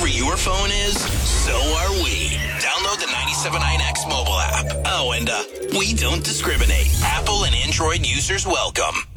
Wherever your phone is, so are we. Download the 97.9X mobile app. Oh, and we don't discriminate. Apple and Android users welcome.